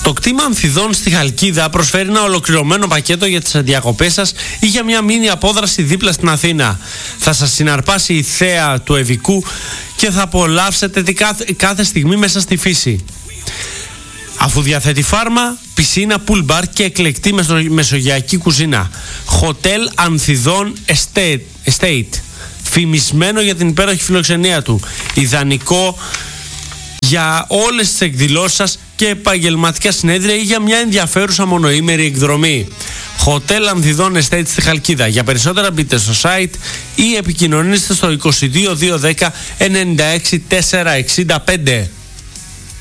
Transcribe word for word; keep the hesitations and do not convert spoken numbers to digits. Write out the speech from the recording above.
Το κτήμα Ανθιδών στη Χαλκίδα προσφέρει ένα ολοκληρωμένο πακέτο για τις διακοπές σας ή για μια μίνι απόδραση δίπλα στην Αθήνα. Θα σας συναρπάσει η θέα του Ευικού και θα απολαύσετε την κάθε, κάθε στιγμή μέσα στη φύση. Αφού διαθέτει φάρμα, πισίνα, pool bar και εκλεκτή μεσογειακή κουζίνα. Hotel Ανθιδών Estate, Estate. Φημισμένο για την υπέροχη φιλοξενία του. Ιδανικό για όλες τις εκδηλώσεις σας και επαγγελματικά συνέδρια ή για μια ενδιαφέρουσα μονοήμερη εκδρομή. Hotel Ανθιδών Estate στη Χαλκίδα. Για περισσότερα μπείτε στο site ή επικοινωνήστε στο είκοσι δύο διακόσια δέκα ενενήντα έξι τετρακόσια εξήντα πέντε.